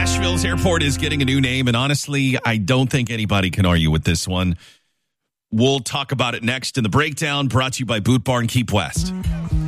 Nashville's airport is getting a new name, and honestly, I don't think anybody can argue with this one. We'll talk about it next in the breakdown, brought to you by Boot Barn Keep West.